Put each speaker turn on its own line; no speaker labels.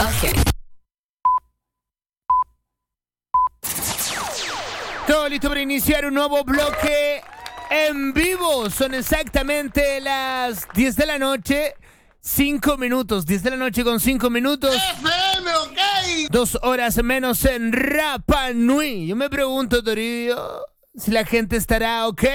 Ok.
Todo listo para iniciar un nuevo bloque en vivo. Son exactamente las 10 de la noche, 5 minutos. 10 de la noche con 5 minutos.
FM, ok.
2 horas menos en Rapa Nui. Yo me pregunto, Toribio, si la gente estará ok.